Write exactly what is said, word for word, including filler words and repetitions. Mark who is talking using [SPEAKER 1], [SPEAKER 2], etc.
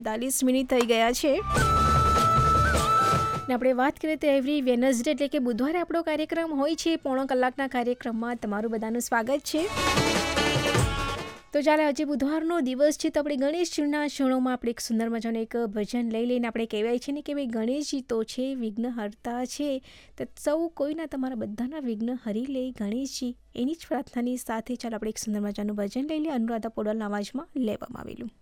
[SPEAKER 1] ચાલીસ મિનિટ થઈ ગયા છે ને આપણે વાત કરીએ તો એવરી વેનસડે એટલે કે બુધવારે આપણો કાર્યક્રમ હોય છે. પોણો કલાકના કાર્યક્રમમાં તમારું બધાનું સ્વાગત છે. તો ચાલો, આજે બુધવારનો દિવસ છે તો આપણે ગણેશજીના શરણોમાં આપણે એક સુંદર મજાનું એક ભજન લઈ લઈને આપણે કહેવાય છે ને કે ભાઈ ગણેશજી તો છે વિઘ્નહર્તા છે, તો સૌ કોઈના તમારા બધાના વિઘ્ન હરી લે ગણેશજી, એની જ પ્રાર્થનાની સાથે ચાલો આપણે એક સુંદર મજાનું ભજન લઈ લઈએ. અનુરાધા પૌડવાલના અવાજમાં લેવામાં આવેલું.